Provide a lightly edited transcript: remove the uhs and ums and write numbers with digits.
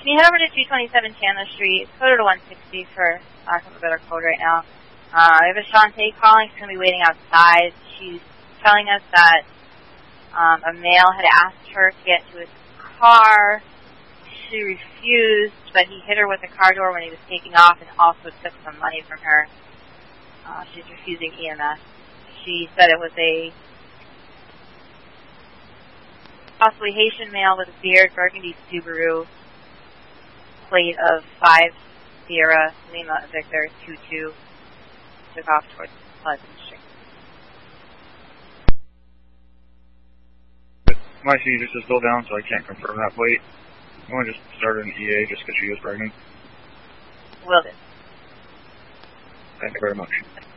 Can you head over to 227 Chandler Street? It's coded to 160 for lack of a better code right now. We have a Shantae calling. She's going to be waiting outside. She's telling us that a male had asked her to get to his car. She refused, but he hit her with the car door when he was taking off and also took some money from her. She's refusing EMS. She said it was a possibly Haitian male with a beard, burgundy Subaru, plate of 5 Sierra Lima Victor 22, took off towards Pleasant Street. My seizures is still down, so I can't confirm that plate. I want to just start an EA just because she is pregnant. Will do. Thank you very much.